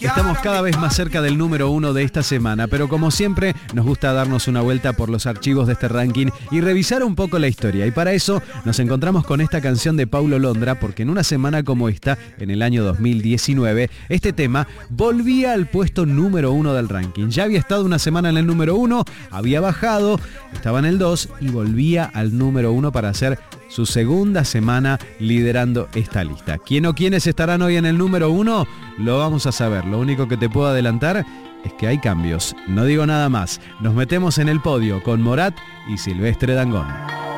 Estamos cada vez más cerca del número 1 de esta semana, pero como siempre nos gusta darnos una vuelta por los archivos de este ranking y revisar un poco la historia. Y para eso nos encontramos con esta canción de Paulo Londra, porque en una semana como esta, en el año 2019, este tema volvía al puesto número 1 del ranking. Ya había estado una semana en el número 1, había bajado, estaba en el 2 y volvía al número 1 para hacer su segunda semana liderando esta lista. ¿Quién o quiénes estarán hoy en el número 1? Lo vamos a saber. Lo único que te puedo adelantar es que hay cambios. No digo nada más. Nos metemos en el podio con Morat y Silvestre Dangond.